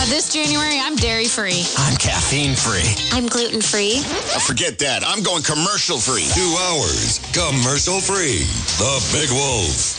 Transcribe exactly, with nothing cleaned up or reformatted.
This January, I'm dairy-free. I'm caffeine-free. I'm gluten-free. Oh, forget that. I'm going commercial-free. Two hours commercial-free. The Big Wolf.